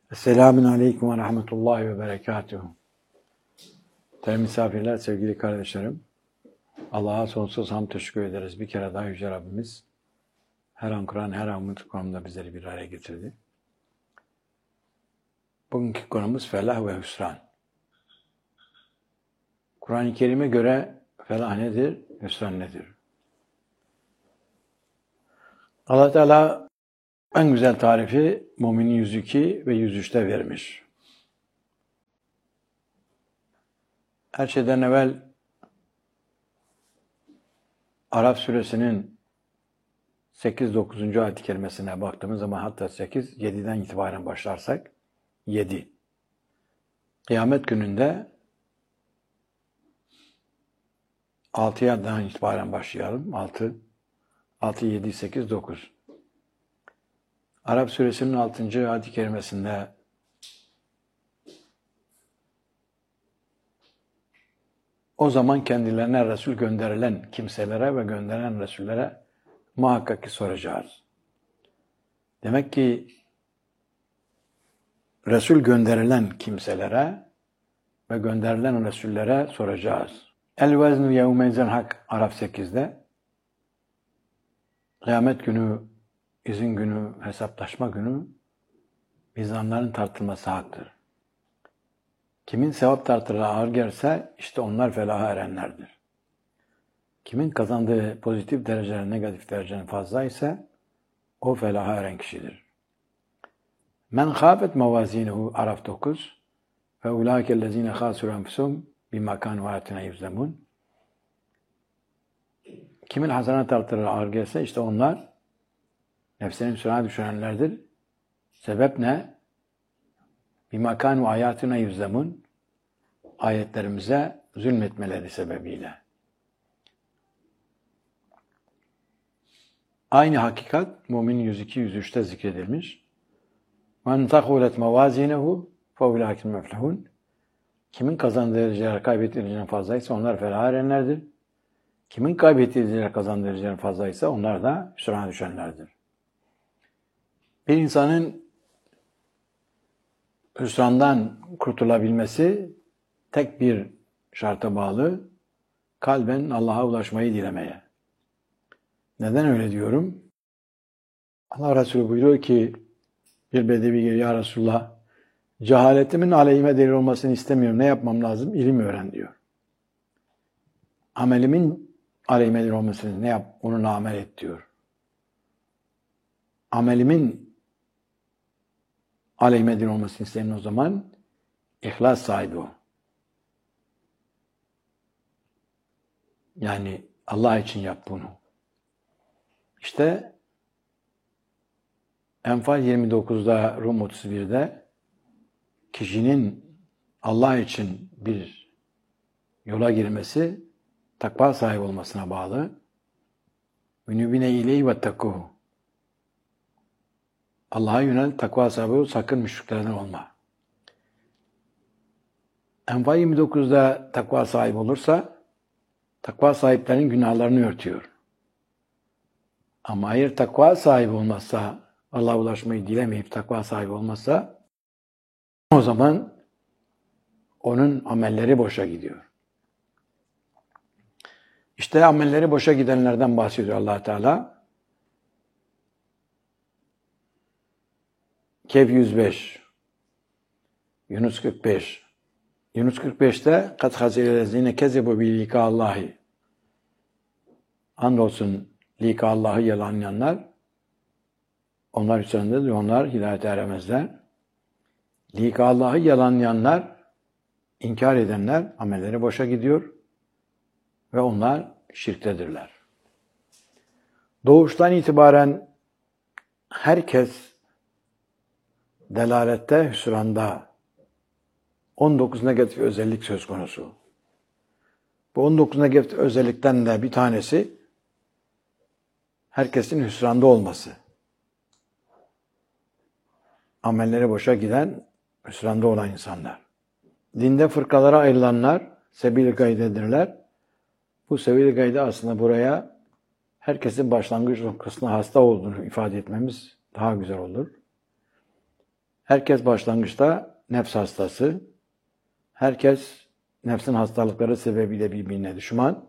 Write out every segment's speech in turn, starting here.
Selamun Aleyküm ve Rahmetullahi ve Berekatuhu. Değerli misafirler, sevgili kardeşlerim, Allah'a sonsuz hamd teşekkür ederiz. Bir kere daha Yüce Rabbimiz her an Kur'an, her an umut konumda bizleri bir araya getirdi. Bugünkü konumuz felah ve hüsran. Kur'an-ı Kerim'e göre felah nedir, hüsran nedir? Allah Teala en güzel tarifi Müminin 102 ve 103'te vermiş. Her şeyden evvel Araf suresinin 8-9. ayet-i kerimesine baktığımız zaman hatta 7'den itibaren başlarsak 7. Kıyamet gününde 6'dan itibaren başlayalım. 6, 7, 8, 9. Araf suresinin 6. ayet-i kerimesinde o zaman kendilerine Resul gönderilen kimselere ve gönderilen Resullere muhakkak ki soracağız. Demek ki Resul gönderilen kimselere ve gönderilen Resullere soracağız. El-veznu yevmeyzen hak Araf 8'de kıyamet günü, izin günü, hesaplaşma günü mizanların tartılması haktır. Kimin sevap tartıları ağır gelirse işte onlar felaha erenlerdir. Kimin kazandığı pozitif derecelerin, negatif derecelerin fazla ise o felaha eren kişidir. Men khafet mevazinehu Araf 9 ve ulaikellezine khasiru enfusum bima kanu ayatina yuzlemun. Kimin hasenat tartıları ağır gelse işte onlar nefsinin hüsrana düşenlerdir. Sebep ne? Bima kanu ayatina yuzlemun. Ayetlerimize zulmetmeleri sebebiyle. Aynı hakikat Mümin 102-103'te zikredilmiş. Men takulet mevazinehu feulâkel meflihun. Kimin kazandığı dereceler kaybettiği derecelerin fazlaysa onlar felaha erenlerdir. Kimin kaybettiği dereceler kazandığı derecelerin fazlaysa onlar da hüsrana düşenlerdir. Bir insanın hüsrandan kurtulabilmesi tek bir şarta bağlı, kalben Allah'a ulaşmayı dilemeye. Neden öyle diyorum? Allah Resulü buyuruyor ki, bir bedevi geliyor, ya Resulullah, cehaletimin aleyhime delil olmasını istemiyorum. Ne yapmam lazım? İlim öğren diyor. Amelimin aleyhime delil olmasını ne yap? Onunla amel et diyor. Amelimin aleyhime delil olmasını isteyen o zaman ihlas sahibi o. Yani Allah için yap bunu. İşte Enfal 29'da, Rum 31'de kişinin Allah için bir yola girmesi takva sahibi olmasına bağlı. Münibine ileyhi ve takkuhu. Allah'a yönel, takva sahibi ol, sakın müşriklerden olma. Enfal 29'da takva sahibi olursa takva sahiplerinin günahlarını örtüyor. Ama hayır takva sahibi olmazsa, Allah'a ulaşmayı dilemeyip takva sahibi olmazsa o zaman onun amelleri boşa gidiyor. İşte amelleri boşa gidenlerden bahsediyor Allah Teala. Kehf 105, Yunus 45. Yunus 45'te kat hazirelezine kezebu bi lika Allahi. Andolsun lika Allah'ı yalanlayanlar onlar hüsrandadır, onlar hidayete eremezler. Lika Allah'ı yalanlayanlar, inkar edenler amelleri boşa gidiyor ve onlar şirktedirler. Doğuştan itibaren herkes delalette, hüsranda 19 negatif özellik söz konusu. Bu 19 negatif özellikten de bir tanesi herkesin hüsranda olması. Amelleri boşa giden, hüsranda olan insanlar. Dinde fırkalara ayrılanlar sebil-i gaydedirler. Bu sebil-i gayde aslında buraya herkesin başlangıç noktasına hasta olduğunu ifade etmemiz daha güzel olur. Herkes başlangıçta nefs hastası. Herkes nefsin hastalıkları sebebiyle birbirine düşman.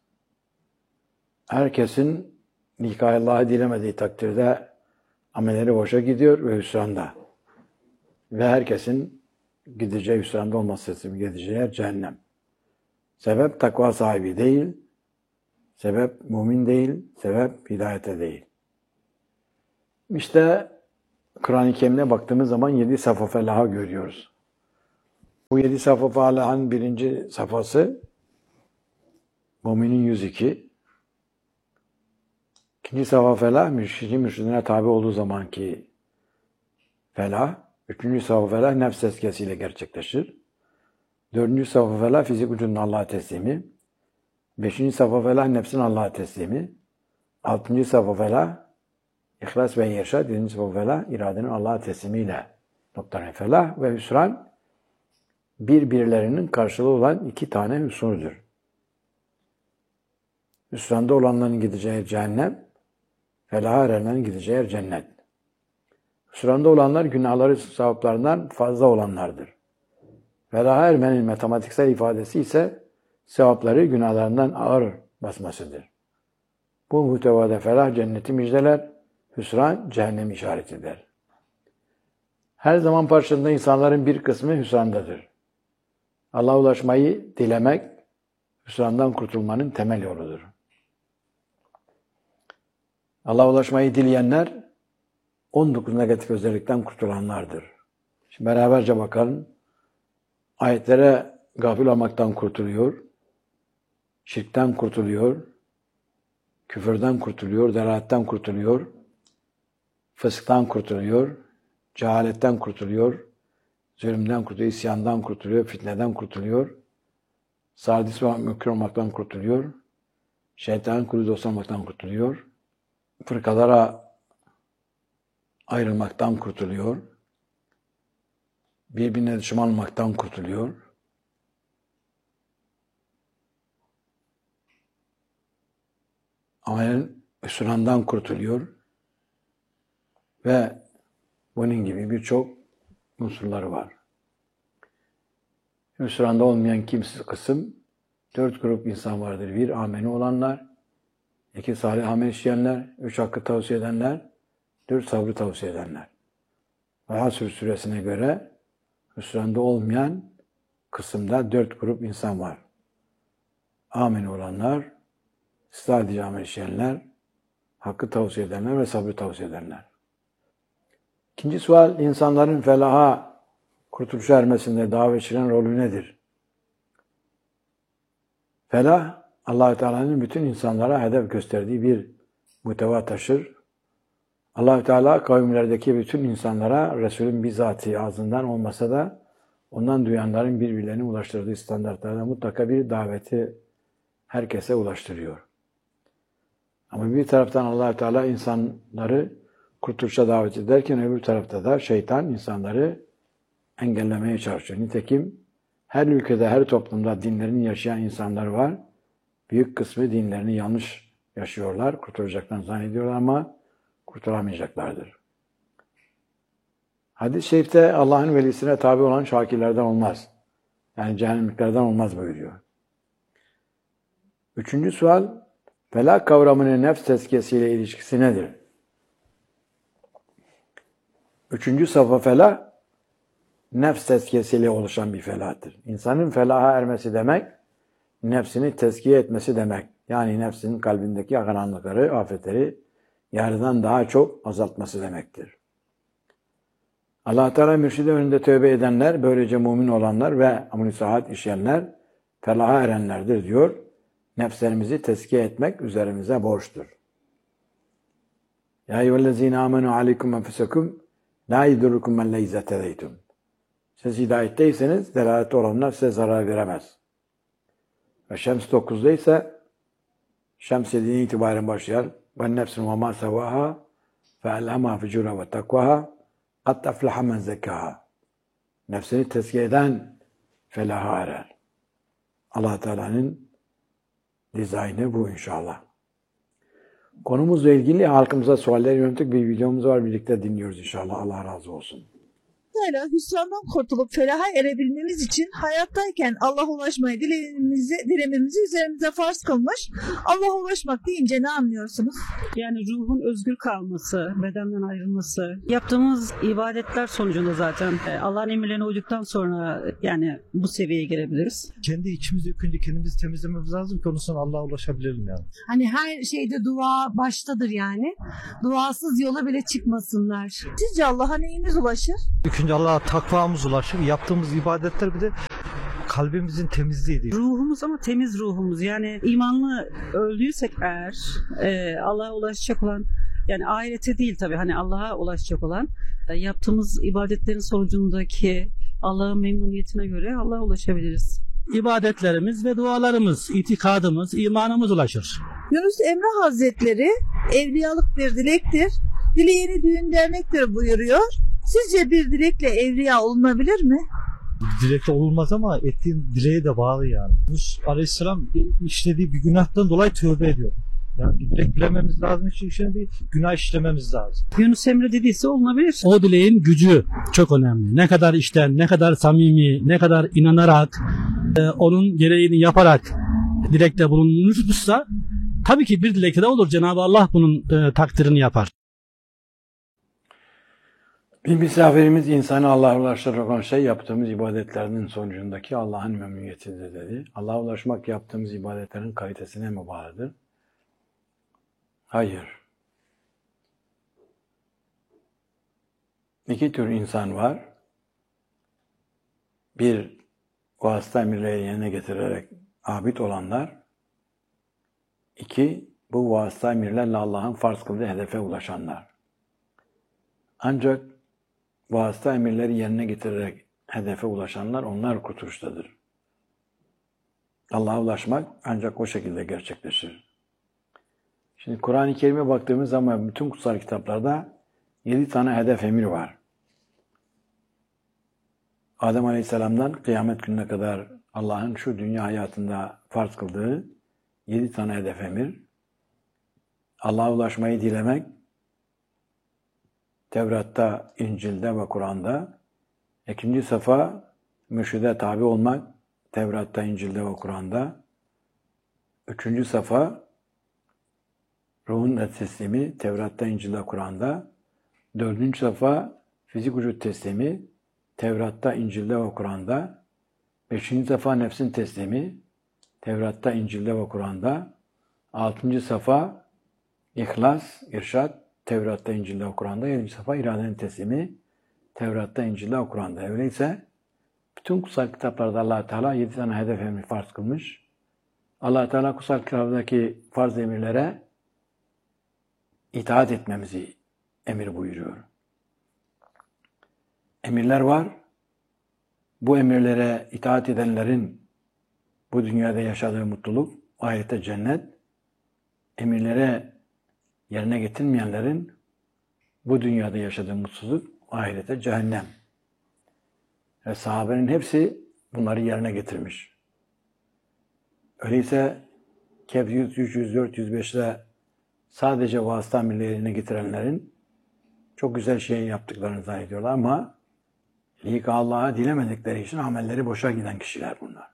Herkesin Allah'ı dilemediği takdirde amelleri boşa gidiyor ve hüsranda. Ve herkesin gideceği hüsranda olması sebebi gideceği yer cehennem. Sebep takva sahibi değil, sebep mümin değil, sebep hidayete değil. İşte Kur'an-ı Kerim'e baktığımız zaman 7 safa felaha görüyoruz. Bu 7 safa felahın birinci safhası müminin 102. İkinci safa felah mürşidine tabi olduğu zamanki felah. Üçüncü safa felah nefs tezkiyesiyle gerçekleşir. Dördüncü safa felah fizik vücudun Allah'a teslimi. Beşinci safa felah nefsin Allah'a teslimi. Altıncı safa felah İhlas ve irşad. Yedinci safa felah iradenin Allah'a teslimiyle noktalar felah ve hüsran birbirlerinin karşılığı olan 2 tane hüsnudur. Hüsranda olanların gideceği cehennem, felaha erenlerin gideceği cennet. Hüsranda olanlar günahları sevaplarından fazla olanlardır. Felaha ermenin matematiksel ifadesi ise sevapları günahlarından ağır basmasıdır. Bu muhtevada felah cenneti müjdeler, hüsran cehennem işaret eder. Her zaman parçasında insanların bir kısmı hüsrandadır. Allah'a ulaşmayı dilemek, hüsrandan kurtulmanın temel yoludur. Allah'a ulaşmayı dileyenler 19 negatif özellikten kurtulanlardır. Şimdi beraberce bakalım. Ayetlere gafil olmaktan kurtuluyor, şirkten kurtuluyor, küfürden kurtuluyor, delaletten kurtuluyor, fısktan kurtuluyor, cehaletten kurtuluyor, zulümden kurtuluyor, isyandan kurtuluyor, fitneden kurtuluyor, sadis ve mükür olmaktan kurtuluyor, şeytanın kulu dost olmaktan kurtuluyor, fırkalara ayrılmaktan kurtuluyor, birbirine düşman olmaktan kurtuluyor, amelin hüsrandan kurtuluyor ve bunun gibi birçok unsurları var. Hüsranda olmayan kimsiz kısım 4 grup insan vardır. 1 ameni olanlar, 2 salih amel işleyenler, 3 hakkı tavsiye edenler, 4 sabrı tavsiye edenler. Ve Hasr suresine göre hüsranda olmayan kısımda 4 grup insan var. Ameni olanlar, salih amel işleyenler, hakkı tavsiye edenler ve sabrı tavsiye edenler. İkinci sual, insanların felaha, kurtuluşa ermesinde davetçilerin rolü nedir? Felah, Allah-u Teala'nın bütün insanlara hedef gösterdiği bir muhteva taşır. Allah-u Teala kavimlerdeki bütün insanlara Resul'ün bizzati ağzından olmasa da ondan duyanların birbirlerine ulaştırdığı standartlarda mutlaka bir daveti herkese ulaştırıyor. Ama bir taraftan Allah-u Teala insanları kurtuluşa davet ederken öbür tarafta da şeytan insanları engellemeye çalışıyor. Nitekim her ülkede, her toplumda dinlerini yaşayan insanlar var. Büyük kısmı dinlerini yanlış yaşıyorlar, kurtulacaklarını zannediyorlar ama kurtulamayacaklardır. Hadis-i şerifte Allah'ın velisine tabi olan şakirlerden olmaz. Yani cehennemliklerden olmaz buyuruyor. Üçüncü sual, felah kavramının nefs tezkiyesiyle ilişkisi nedir? Üçüncü safa felah, nefs tezkiyesiyle oluşan bir felahtır. İnsanın felaha ermesi demek, nefsini tezkiye etmesi demek. Yani nefsinin kalbindeki karanlıkları, afetleri yarıdan daha çok azaltması demektir. Allah Teala mürşidi önünde tövbe edenler, böylece mümin olanlar ve amel-i sahat işleyenler felaha erenlerdir diyor. Nefslerimizi tezkiye etmek üzerimize borçtur. Ya eyyühellezine amenu aleykum enfusekum la yedurrukum men le izzetedeytum. Siz hidayetteyseniz delalette olanlar size zarar veremez. Ve Şems 9'da ise Şems 7'den itibaren başlayan ve nefsin ve ma sevaha fe elhemâ fücûra ve takvaha kat efleha men zekâha. Nefsini tezkiye eden felaha erer. Allah Teala'nın dizaynı bu inşallah. Konumuzla ilgili halkımıza sualler yönelik bir videomuz var. Birlikte dinliyoruz inşallah. Allah razı olsun. Teala hüsrandan kurtulup felaha erebilmemiz için hayattayken Allah'a ulaşmayı dilememizi üzerimize farz kılmış. Allah'a ulaşmak deyince ne anlıyorsunuz? Yani ruhun özgür kalması, bedenden ayrılması, yaptığımız ibadetler sonucunda zaten Allah'ın emirlerine uyduktan sonra yani bu seviyeye gelebiliriz. Kendi içimizi önce kendimizi temizlememiz lazım ki ondan sonra Allah'a ulaşabilelim yani. Hani her şeyde dua baştadır yani. Duasız yola bile çıkmasınlar. Sizce Allah'a neyimiz ulaşır? İlk önce Allah'a takvamız ulaşır. Yaptığımız ibadetler bir de kalbimizin temizliğidir. Ruhumuz ama temiz ruhumuz. Yani imanlı öldüysek eğer Allah'a ulaşacak olan, yani ahirete değil tabii, hani Allah'a ulaşacak olan yaptığımız ibadetlerin sonucundaki Allah'ın memnuniyetine göre Allah'a ulaşabiliriz. İbadetlerimiz ve dualarımız, itikadımız, imanımız ulaşır. Yunus Emre Hazretleri evliyalık bir dilektir, dileğeni düğün dernektir buyuruyor. Sizce bir dilekle evliya olunabilir mi? Dilekte olmaz ama ettiğin dileğe de bağlı yani. Yunus Aleyhisselam işlediği bir günahtan dolayı tövbe ediyor. Yani bir dilek bilememiz lazım. Şimdi bir günah işlememiz lazım. Yunus Emre dediyse olunabilir. O dileğin gücü çok önemli. Ne kadar içten, ne kadar samimi, ne kadar inanarak, onun gereğini yaparak dilekte bulunursa tabii ki bir dilekte de olur. Cenab-ı Allah bunun takdirini yapar. Bir misafirimiz insanı Allah'a ulaştıracak olan şey yaptığımız ibadetlerinin sonucundaki Allah'ın memnuniyetidir dedi. Allah'a ulaşmak yaptığımız ibadetlerin kalitesine mi bağlıdır? Hayır. İki tür insan var. Bir, vasıta emirleri yerine getirerek abid olanlar. İki, bu vasıta emirlerle Allah'ın farz kıldığı hedefe ulaşanlar. Ancak vasıta emirleri yerine getirerek hedefe ulaşanlar, onlar kurtuluştadır. Allah'a ulaşmak ancak o şekilde gerçekleşir. Şimdi Kur'an-ı Kerim'e baktığımız zaman bütün kutsal kitaplarda 7 tane hedef emir var. Adem Aleyhisselam'dan kıyamet gününe kadar Allah'ın şu dünya hayatında farz kıldığı 7 tane hedef emir. Allah'a ulaşmayı dilemek, Tevrat'ta, İncil'de ve Kur'an'da. İkinci safa, mürşide tabi olmak, Tevrat'ta, İncil'de ve Kur'an'da. Üçüncü safa, ruhun teslimi, Tevrat'ta, İncil'de, Kur'an'da. Dördüncü safa, fizik vücut teslimi, Tevrat'ta, İncil'de ve Kur'an'da. Beşinci safa, nefsin teslimi, Tevrat'ta, İncil'de ve Kur'an'da. Altıncı safa, İhlas, irşad, Tevrat'ta, İncil'de ve Kur'an'da. Yedinci safa, iradenin teslimi, Tevrat'ta, İncil'de ve Kur'an'da. Öyleyse bütün kutsal kitaplarda Allah Teala 7 tane hedef emri farz kılmış. Allah Teala kutsal kitaplardaki farz emirlere itaat etmemizi emir buyuruyor. Emirler var. Bu emirlere itaat edenlerin bu dünyada yaşadığı mutluluk, ahirette cennet. Emirlere yerine getirmeyenlerin bu dünyada yaşadığı mutsuzluk, ahirete cehennem. Ve sahabenin hepsi bunları yerine getirmiş. Öyleyse Kehf 100, 104, 105'te sadece vasıta emirleri yerine getirenlerin çok güzel şey yaptıklarını zannediyorlar ama lik Allah'a dilemedikleri için amelleri boşa giden kişiler bunlar.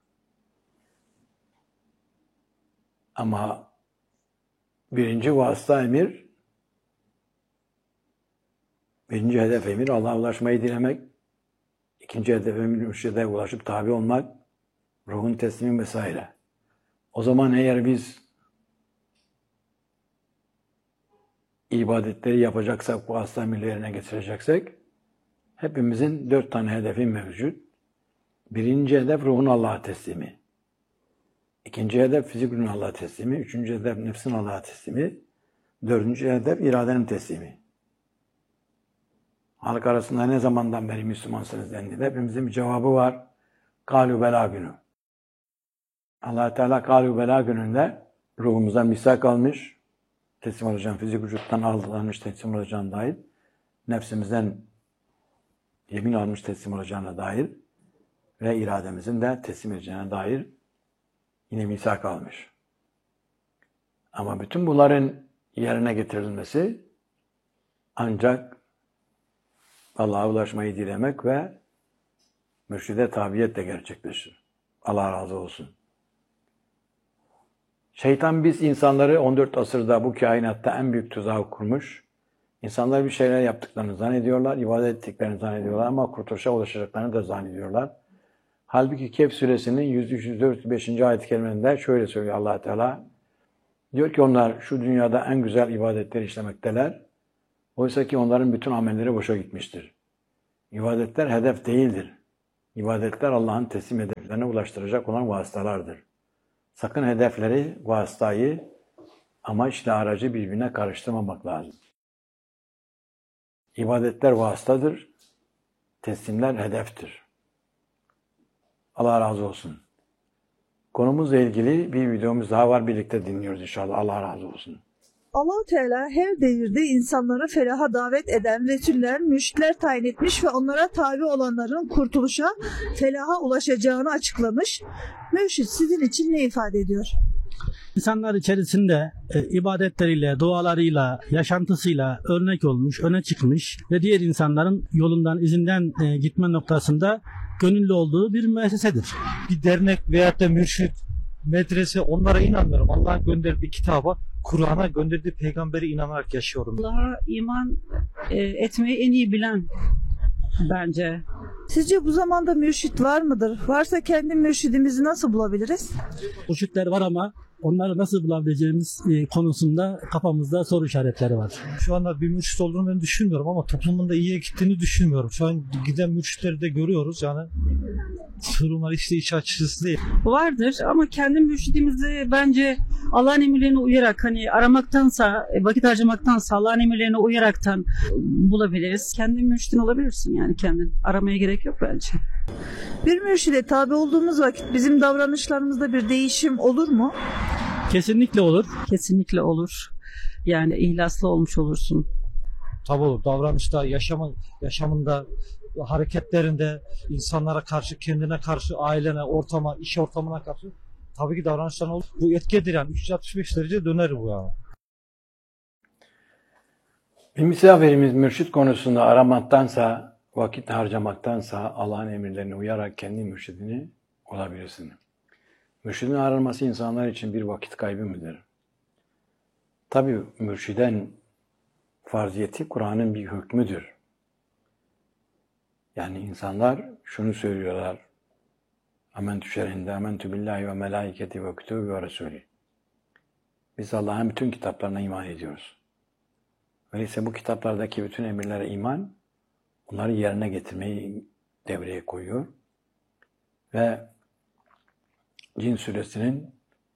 Ama birinci vasıta emir, birinci hedef emir Allah'a ulaşmayı dilemek, ikinci hedef emir mürşide ulaşıp tabi olmak, ruhun teslimi vesaire. O zaman eğer biz ibadetleri yapacaksak, bu vasıta emirleri yerine getireceksek, hepimizin 4 tane hedefi mevcut. Birinci hedef ruhun Allah'a teslimi. İkinci hedef fizik ürünün Allah'a teslimi. Üçüncü hedef nefsin Allah'a teslimi. Dördüncü hedef iradenin teslimi. Halk arasında ne zamandan beri Müslümansınız dendiğinde hepimizin bir cevabı var. Kâlû belâ günü. Allah Teala kâlû belâ gününde ruhumuzdan misak almış. Teslim olacağım, fizik vücuttan alınmış teslim olacağına dair. Nefsimizden yemin almış teslim olacağına dair. Ve irademizin de teslim edeceğine dair yine misak almış. Ama bütün bunların yerine getirilmesi ancak Allah'a ulaşmayı dilemek ve mürşide tabiyetle gerçekleşir. Allah razı olsun. Şeytan biz insanları 14 asırda bu kainatta en büyük tuzağı kurmuş. İnsanlar bir şeyler yaptıklarını zannediyorlar, ibadet ettiklerini zannediyorlar ama kurtuluşa ulaşacaklarını da zannediyorlar. Halbuki Kehf suresinin 103-105. ayet-i kerimelerinde şöyle söylüyor Allah Teala. Diyor ki onlar şu dünyada en güzel ibadetleri işlemekteler. Oysa ki onların bütün amelleri boşa gitmiştir. İbadetler hedef değildir. İbadetler Allah'ın teslim hedeflerine ulaştıracak olan vasıtalardır. Sakın hedefleri, vasıtayı, amaçla aracı birbirine karıştırmamak lazım. İbadetler vasıtadır, teslimler hedeftir. Allah razı olsun. Konumuzla ilgili bir videomuz daha var, birlikte dinliyoruz inşallah. Allah razı olsun. Allah-u Teala her devirde insanları felaha davet eden Resuller, mürşitler tayin etmiş ve onlara tabi olanların kurtuluşa, felaha ulaşacağını açıklamış. Mürşit sizin için ne ifade ediyor? İnsanlar içerisinde ibadetleriyle, dualarıyla, yaşantısıyla örnek olmuş, öne çıkmış ve diğer insanların yolundan, izinden gitme noktasında gönüllü olduğu bir müessesedir. Bir dernek veyahut da mürşit, medrese, onlara inanmıyorum. Allah'ın gönderdiği kitaba, Kur'an'a gönderdiği peygambere inanarak yaşıyorum. Allah'a iman etmeyi en iyi bilen bence. Sizce bu zamanda mürşit var mıdır? Varsa kendi mürşidimizi nasıl bulabiliriz? Mürşitler var ama onları nasıl bulabileceğimiz konusunda kafamızda soru işaretleri var. Şu anda bir mürşit olduğunu ben düşünmüyorum ama toplumun da iyiye gittiğini düşünmüyorum. Şu an giden mürşitleri de görüyoruz yani. Durumlar işte iç açıcısı değil. Vardır ama kendi mürşidimizi bence Allah'ın emirlerine uyarak, hani aramaktansa, vakit harcamaktansa Allah'ın emirlerine uyaraktan bulabiliriz. Kendi mürşidin olabilirsin yani, kendin. Aramaya gerek yok bence. Bir mürşide tabi olduğumuz vakit bizim davranışlarımızda bir değişim olur mu? Kesinlikle olur. Kesinlikle olur. Yani ihlaslı olmuş olursun. Tabii olur. Davranışta, yaşamında, hareketlerinde, insanlara karşı, kendine karşı, ailene, ortama, iş ortamına karşı tabii ki davranışların olur. Bu etkidir yani. 365 derece döner bu yani. Bir misafirimiz mürşit konusunda aramaktansa, vakit harcamaktansa Allah'ın emirlerine uyarak kendi mürşidini olabilirsin. Mürşidin aranması insanlar için bir vakit kaybı mıdır? Tabii mürşiden farziyeti Kur'an'ın bir hükmüdür. Yani insanlar şunu söylüyorlar. Amentü şerrinde, amentü billahi ve melaiketi ve kütübü ve resulü. Biz Allah'ın bütün kitaplarına iman ediyoruz. Öyleyse bu kitaplardaki bütün emirlere iman, onları yerine getirmeyi devreye koyuyor. Ve Cin suresinin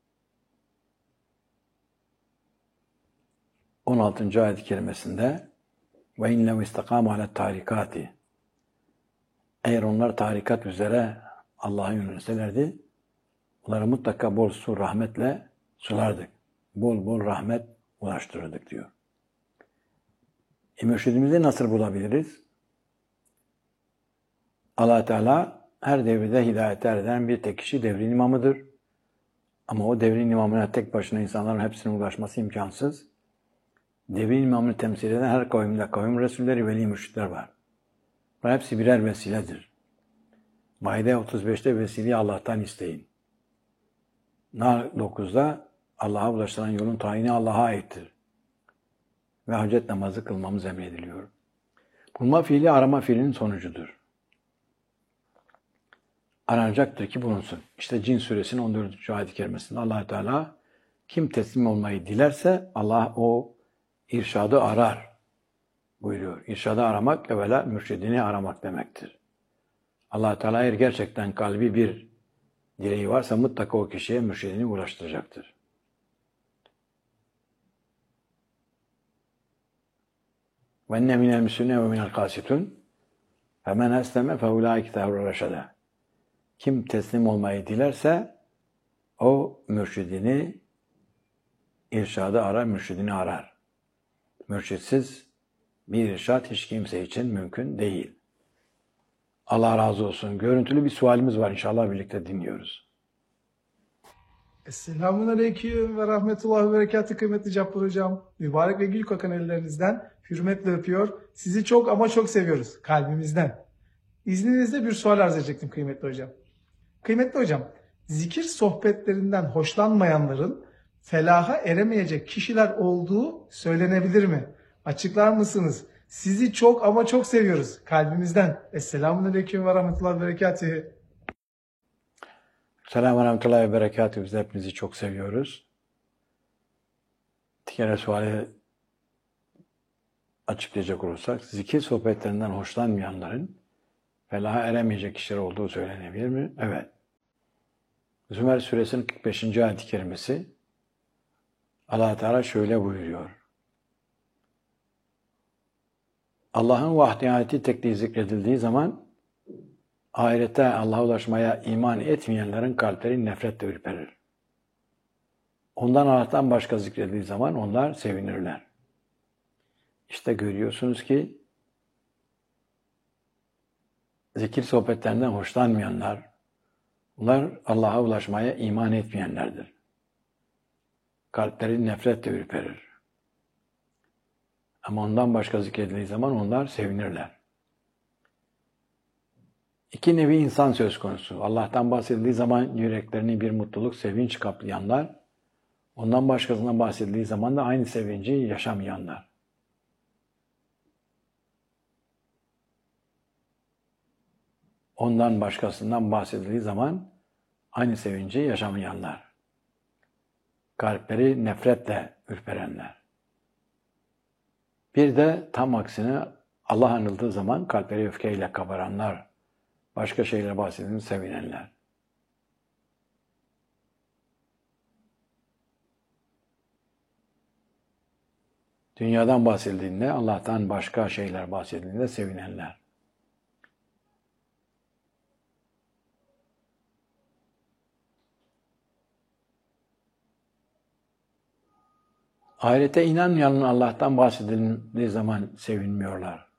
16. ayet-i kerimesinde ve innehu istakamu alet tarikati, eğer onlar tarikat üzere Allah'a yönelselerdi, onları mutlaka bol su rahmetle sulardık. Bol bol rahmet ulaştırırdık diyor. Mürşidimizi nasıl bulabiliriz? Allah Teala her devirde hidayete eren bir tek kişi devrin imamıdır. Ama o devrin imamına tek başına insanların hepsine ulaşması imkansız. Devrin imamını temsil eden her kavimde kavim resulleri, veli mürşitler var. Bunlar hepsi birer vesiledir. Maide 35'te vesileyi Allah'tan isteyin. Nahl 9'da Allah'a ulaştıran yolun tayini Allah'a aittir. Ve hacet namazı kılmamız emrediliyor. Bulma fiili arama fiilinin sonucudur. Aranacaktır ki bulunsun. İşte Cin suresinin 14. ayet-i kerimesinde Allah Teala kim teslim olmayı dilerse Allah o irşadı arar buyuruyor. İrşadı aramak evvela mürşidini aramak demektir. Allah Teala eğer gerçekten kalbi bir dileği varsa mutlaka o kişiye mürşidini ulaştıracaktır. Ve enne minel müslüne ve minel kasitun femen esleme fe ulaike tehru reşede. Kim teslim olmayı dilerse o mürşidini, irşadı arar, mürşidini arar. Mürşitsiz bir irşad hiç kimse için mümkün değil. Allah razı olsun. Görüntülü bir sualimiz var. İnşallah birlikte dinliyoruz. Esselamun Aleyküm ve Rahmetullah ve Berekatü kıymetli Cabbar Hocam. Mübarek ve gül kokan ellerinizden hürmetle öpüyor. Sizi çok ama çok seviyoruz kalbimizden. İzninizle bir sual arz edecektim kıymetli hocam. Kıymetli hocam, zikir sohbetlerinden hoşlanmayanların felaha eremeyecek kişiler olduğu söylenebilir mi? Açıklar mısınız? Sizi çok ama çok seviyoruz kalbimizden. Esselamun Aleyküm ve Rahmetullah ve Berekatü. Selamun Aleyküm ve Berekatü. Biz de hepinizi çok seviyoruz. Diğer suali açıklayacak olursak, zikir sohbetlerinden hoşlanmayanların felaha eremeyecek kişiler olduğu söylenebilir mi? Evet. Zümer suresinin 45. ayet-i kerimesi Allah Teala şöyle buyuruyor. Allah'ın vahdaniyeti tekliği zikredildiği zaman ahirette Allah'a ulaşmaya iman etmeyenlerin kalpleri nefretle ürperir. Ondan Allah'tan başka zikredildiği zaman onlar sevinirler. İşte görüyorsunuz ki zikir sohbetlerinden hoşlanmayanlar, bunlar Allah'a ulaşmaya iman etmeyenlerdir. Kalpleri nefretle ürperir. Ama ondan başka zikredildiği zaman onlar sevinirler. İki nevi insan söz konusu. Allah'tan bahsedildiği zaman yüreklerini bir mutluluk, sevinç kaplayanlar, ondan başkasından bahsedildiği zaman da aynı sevinci yaşamayanlar. Ondan başkasından bahsedildiği zaman aynı sevinci yaşamayanlar. Kalpleri nefretle ürperenler. Bir de tam aksine Allah anıldığı zaman kalpleri öfkeyle kabaranlar, başka şeylere bahsedildiğinde sevinenler. Dünyadan bahsedildiğinde, Allah'tan başka şeyler bahsedildiğinde sevinenler. Ahirete inanmayanın Allah'tan bahsedildiği zaman sevinmiyorlar.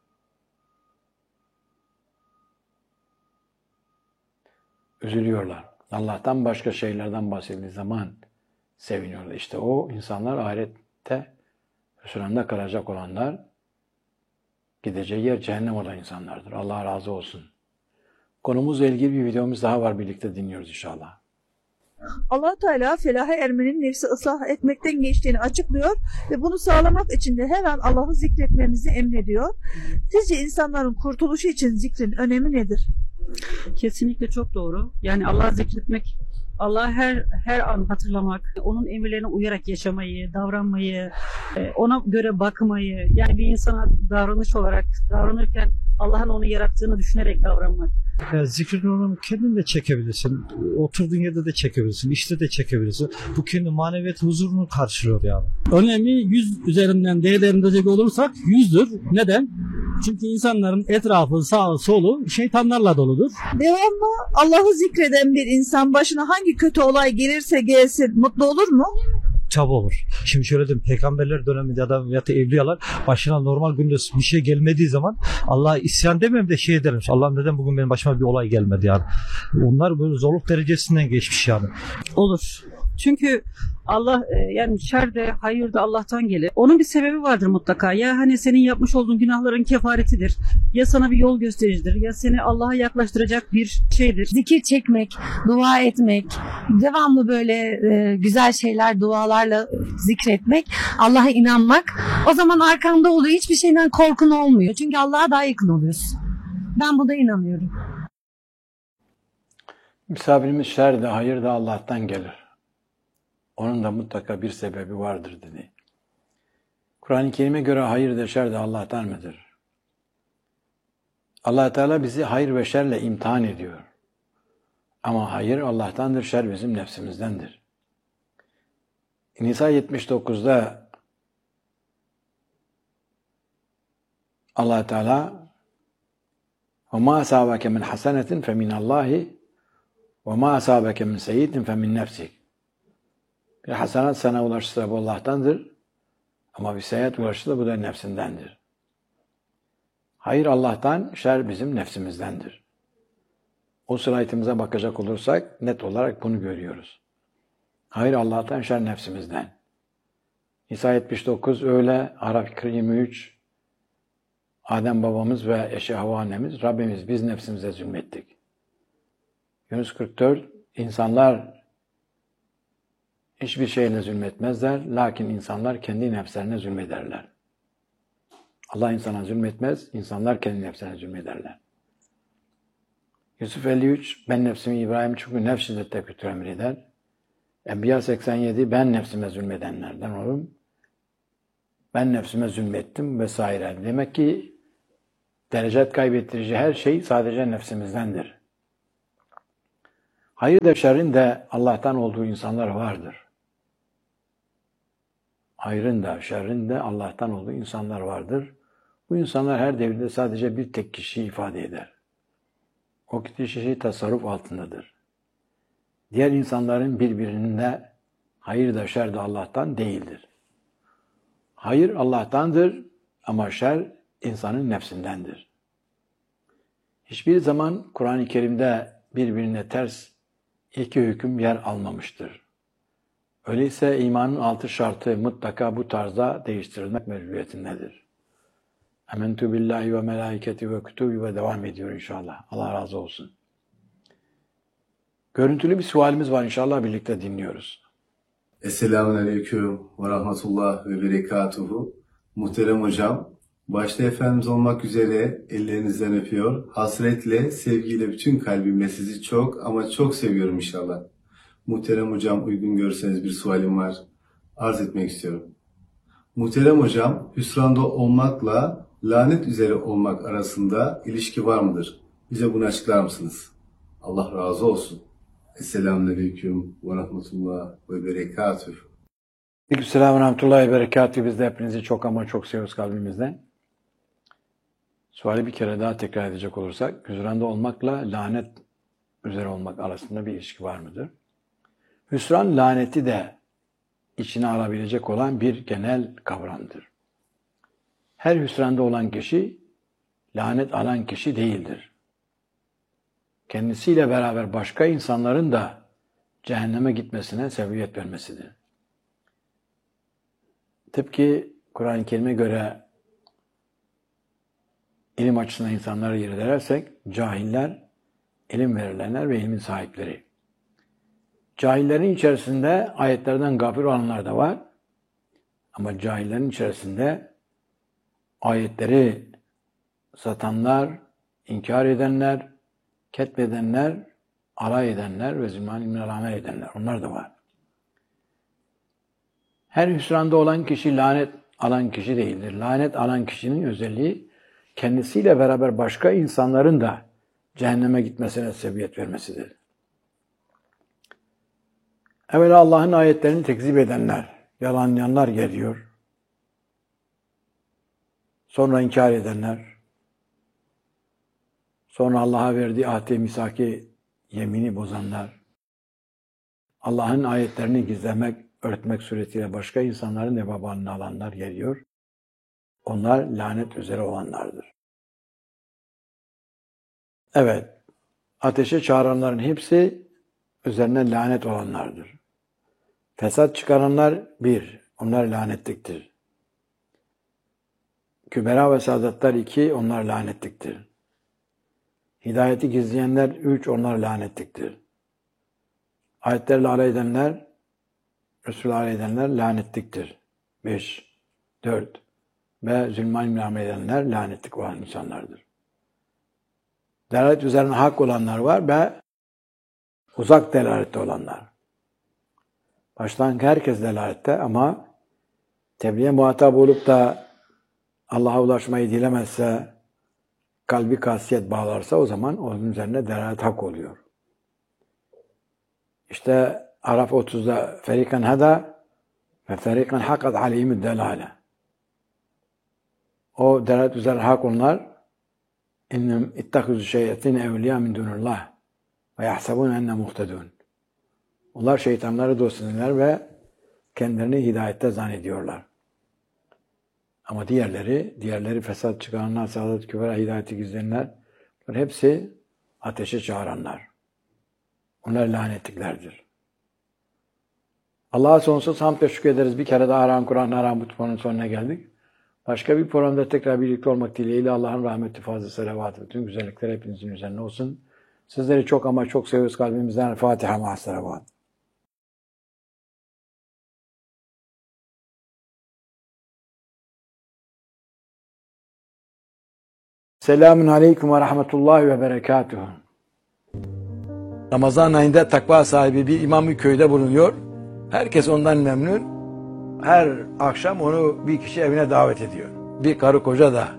Üzülüyorlar. Allah'tan başka şeylerden bahsedildiği zaman seviniyorlar. İşte o insanlar ahirette hüsranda kalacak olanlar, gideceği yer cehennem olan insanlardır. Allah razı olsun. Konumuzla ilgili bir videomuz daha var. Birlikte dinliyoruz inşallah. Allah Teala felaha ermenin nefsi ıslah etmekten geçtiğini açıklıyor ve bunu sağlamak için de her an Allah'ı zikretmemizi emrediyor. Sizce insanların kurtuluşu için zikrin önemi nedir? Kesinlikle çok doğru. Yani Allah'ı zikretmek, Allah'ı her an hatırlamak, onun emirlerine uyarak yaşamayı, davranmayı, ona göre bakmayı, yani bir insana davranış olarak davranırken Allah'ın onu yarattığını düşünerek davranmak. Zikrin onu kendin de çekebilirsin. Oturduğun yerde de çekebilirsin. İşte de çekebilirsin. Bu kendi maneviyat huzurunu karşılıyor yani. Önemi 100 üzerinden değerlendirecek olursak 100'dür. Neden? Çünkü insanların etrafı, sağı, solu şeytanlarla doludur. Devamlı Allah'ı zikreden bir insan başına hangi kötü olay gelirse gelsin mutlu olur mu? Tabi olur. Şimdi şöyle diyeyim, peygamberler döneminde adam ya da evliyalar başına normal günde bir şey gelmediği zaman Allah'a isyan demem de şey dermiş. Allah'ım neden bugün benim başıma bir olay gelmedi yani. Onlar böyle zorluk derecesinden geçmiş yani. Olur. Çünkü Allah yani şer de hayır da Allah'tan gelir. Onun bir sebebi vardır mutlaka. Ya hani senin yapmış olduğun günahların kefaretidir. Ya sana bir yol göstericidir. Ya seni Allah'a yaklaştıracak bir şeydir. Zikir çekmek, dua etmek, devamlı böyle güzel şeyler, dualarla zikretmek, Allah'a inanmak. O zaman arkanda oluyor. Hiçbir şeyden korkun olmuyor. Çünkü Allah'a daha yakın oluyorsun. Ben buna inanıyorum. Misafirimiz şer de hayır da Allah'tan gelir. Onun da mutlaka bir sebebi vardır dedi. Kur'an-ı Kerim'e göre hayır da şer de Allah'tan mıdır? Allah Teala bizi hayır ve şerle imtihan ediyor. Ama hayır Allah'tandır, şer bizim nefsimizdendir. Nisa 79'da Allah Teala وَمَا أَصَابَكَ مِنْ حَسَنَةٍ فَمِنَ اللّٰهِ وَمَا أَصَابَكَ مِنْ سَيِّئَةٍ فَمِنْ نَفْسِكَ. Bir hasenat sana ulaşırsa bu Allah'tandır. Ama bir seyyiat ulaşırsa bu da nefsindendir. Hayır Allah'tan, şer bizim nefsimizdendir. O slaytımıza bakacak olursak net olarak bunu görüyoruz. Hayır Allah'tan, şer nefsimizden. İsa 79 öyle, Araf 23, Adem babamız ve eşi Havva annemiz, Rabbimiz biz nefsimize zulmettik. Yunus 44, insanlar hiçbir şeyle zulmetmezler, lakin insanlar kendi nefslerine zulmederler. Allah insana zulmetmez, insanlar kendi nefslerine zulmederler. Yusuf 53, ben nefsimi İbrahim çünkü nefs şiddette kötü emreder. Enbiya 87, ben nefsime zulmedenlerden olurum. Ben nefsime zulmettim vesaire. Demek ki derecet kaybettirici her şey sadece nefsimizdendir. Hayır da şerrin de Allah'tan olduğu insanlar vardır. Hayrın da şerrin de Allah'tan olduğu insanlar vardır. Bu insanlar her devirde sadece bir tek kişiyi ifade eder. O kişi tasarruf altındadır. Diğer insanların birbirinde hayır da şer de Allah'tan değildir. Hayır Allah'tandır ama şer insanın nefsindendir. Hiçbir zaman Kur'an-ı Kerim'de birbirine ters iki hüküm yer almamıştır. Öyleyse imanın 6 şartı mutlaka bu tarzda değiştirilmek mecburiyetindedir. Amentu billahi ve melaiketi ve kütübü ve devam ediyor inşallah. Allah razı olsun. Görüntülü bir sualimiz var inşallah birlikte dinliyoruz. Esselamun ve rahmetullah ve berekatuhu. Muhterem hocam, başta Efendimiz olmak üzere ellerinizden öpüyor. Hasretle, sevgiyle, bütün kalbimle sizi çok ama çok seviyorum inşallah. Muhterem hocam, uygun görürseniz bir sualim var. Arz etmek istiyorum. Muhterem hocam, hüsranda olmakla lanet üzere olmak arasında ilişki var mıdır? Bize bunu açıklar mısınız? Allah razı olsun. Esselamun ve rahmetullah ve berekatuhu. Aleykümselam ve rahmetullahi ve berekatuhu. Biz de hepinizi çok ama çok seviyoruz kalbimizden. Suali bir kere daha tekrar edecek olursak, hüsranda olmakla lanet üzere olmak arasında bir ilişki var mıdır? Hüsran, laneti de içine alabilecek olan bir genel kavramdır. Her hüsranda olan kişi, lanet alan kişi değildir. Kendisiyle beraber başka insanların da cehenneme gitmesine sebebiyet vermesidir. Tıpkı Kur'an-ı Kerim'e göre ilim açısından insanları irdelersek, cahiller, ilim verilenler ve ilmin sahipleri. Cahillerin içerisinde ayetlerden gafil olanlar da var. Ama cahillerin içerisinde ayetleri satanlar, inkar edenler, ketbedenler, alay edenler ve zulmen ilmine rağmen edenler. Onlar da var. Her hüsranda olan kişi lanet alan kişi değildir. Lanet alan kişinin özelliği kendisiyle beraber başka insanların da cehenneme gitmesine sebebiyet vermesidir. Evvela Allah'ın ayetlerini tekzip edenler, yalanlayanlar geliyor. Sonra inkar edenler, sonra Allah'a verdiği ahd-i misaki yemini bozanlar, Allah'ın ayetlerini gizlemek, örtmek suretiyle başka insanların vebalini alanlar geliyor. Onlar lanet üzere olanlardır. Evet, ateşe çağıranların hepsi üzerine lanet olanlardır. Fesat çıkaranlar onlar lanetliktir. Kübera ve saadatlar 2, onlar lanetliktir. Hidayeti gizleyenler 3, onlar lanetliktir. Ayetlerle alay edenler, Resul'e alay edenler lanetliktir. 5, 4 ve zulmen ilmine edenler lanetlik olan insanlardır. Delalet üzerine hak olanlar var ve uzak delalette olanlar. Baştan herkes delalette ama tebliğe muhatap olup da Allah'a ulaşmayı dilemezse, kalbi kasiyet bağlarsa o zaman onun üzerine delalet hak oluyor. İşte Araf 30'da ferikan hada ve ferikan hakat aleyhimü delale. O delalet üzerine hak onlar innem ittahuzu şeyatin evliya min dunullah ve yahsabun enne muhtedun. Onlar şeytanları dost edinler ve kendilerini hidayette zannediyorlar. Ama diğerleri fesat çıkaranlar, saadet kübra, hidayeti gizleyenler, hepsi ateşe çağıranlar. Onlar lanetliklerdir. Allah'a sonsuz hamd ve şükrederiz. Bir kere daha Aran Kur'an Aran Mutfağı'nın sonuna geldik. Başka bir programda tekrar birlikte olmak dileğiyle Allah'ın rahmeti, fazla selavatı, bütün güzellikler hepinizin üzerine olsun. Sizleri çok ama çok seviyoruz kalbimizden. Fatiha ma'as selavat. Selamun aleyküm ve rahmetullahi ve berekatuhu. Ramazan ayında takva sahibi bir imam bir köyde bulunuyor. Herkes ondan memnun. Her akşam onu bir kişi evine davet ediyor. Bir karı koca da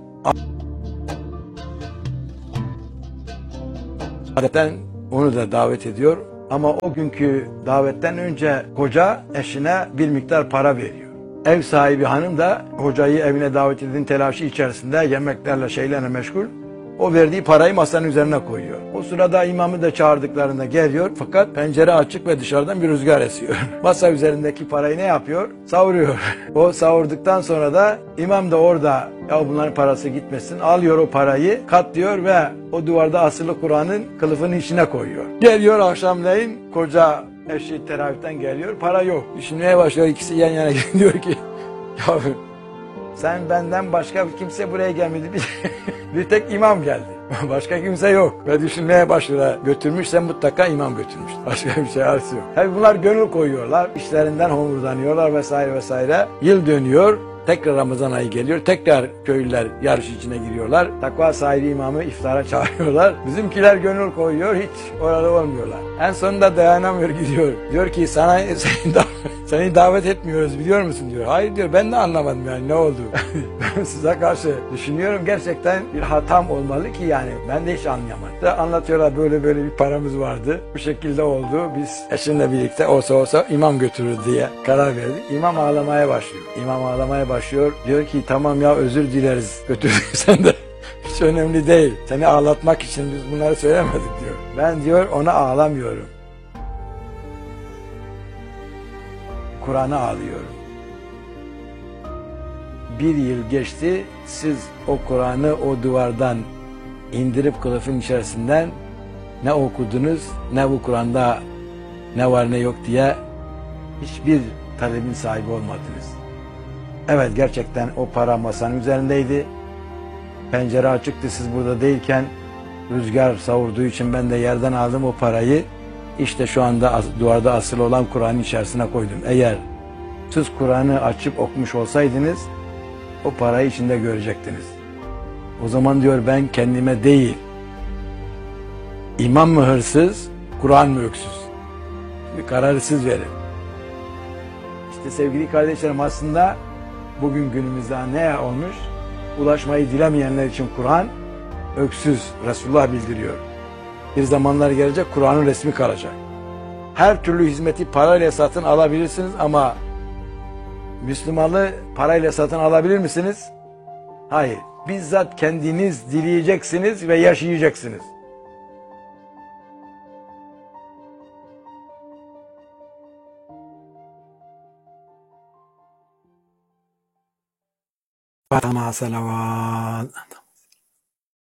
adeten onu da davet ediyor. Ama o günkü davetten önce koca eşine bir miktar para veriyor. Ev sahibi hanım da hocayı evine davet edin telaşı içerisinde yemeklerle şeylerle meşgul. O verdiği parayı masanın üzerine koyuyor. O sırada imamı da çağırdıklarında geliyor fakat pencere açık ve dışarıdan bir rüzgar esiyor. Masa üzerindeki parayı ne yapıyor? Savuruyor. O savurduktan sonra da imam da orada ya bunların parası gitmesin alıyor o parayı katlıyor ve o duvarda asılı Kur'an'ın kılıfının içine koyuyor. Geliyor akşamleyin koca eşi teravihten geliyor para yok. Düşünmeye başlıyor ikisi yan yana diyor ki ya sen benden başka kimse buraya gelmedi. Bir tek imam geldi. Başka kimse yok. Ve düşünmeye başlıyor. Götürmüşse mutlaka imam götürmüş. Başka bir şey arası yok. Tabii bunlar gönül koyuyorlar. İşlerinden homurdanıyorlar vesaire vesaire. Yıl dönüyor. Tekrar Ramazan ayı geliyor. Tekrar köylüler yarış içine giriyorlar. Takva sahibi imamı iftara çağırıyorlar. Bizimkiler gönül koyuyor. Hiç orada olmuyorlar. En sonunda dayanamıyor gidiyor. Diyor ki seni davet etmiyoruz biliyor musun diyor. Hayır diyor ben de anlamadım yani ne oldu. Size karşı düşünüyorum gerçekten bir hatam olmalı ki yani ben de hiç anlayamadım. Anlatıyorlar böyle bir paramız vardı. Bu şekilde oldu. Biz eşimle birlikte olsa imam götürür diye karar verdik. İmam ağlamaya başlıyor. İmam ağlamaya başlıyor. Diyor ki tamam ya özür dileriz götürdüysen de. Hiç önemli değil. Seni ağlatmak için biz bunları söylemedik diyor. Ben diyor ona ağlamıyorum. Kur'an'a ağlıyorum. Bir yıl geçti, siz o Kur'an'ı o duvardan indirip kılıfın içerisinden ne okudunuz, ne bu Kur'an'da ne var ne yok diye hiçbir talebin sahibi olmadınız. Evet gerçekten o para masanın üzerindeydi. Pencere açıktı siz burada değilken rüzgar savurduğu için ben de yerden aldım o parayı. İşte şu anda duvarda asılı olan Kur'an'ın içerisine koydum. Eğer siz Kur'an'ı açıp okumuş olsaydınız o parayı içinde görecektiniz. O zaman diyor ben kendime değil, imam mı hırsız, Kur'an mı öksüz? Bir kararı siz verin. İşte sevgili kardeşlerim aslında bugün günümüzde ne olmuş? Ulaşmayı dilemeyenler için Kur'an öksüz, Resulullah bildiriyor. Bir zamanlar gelecek Kur'an'ın resmi kalacak. Her türlü hizmeti parayla satın alabilirsiniz ama Müslümanlığı parayla satın alabilir misiniz? Hayır. Bizzat kendiniz dileyeceksiniz ve yaşayacaksınız. Fatiha salavat.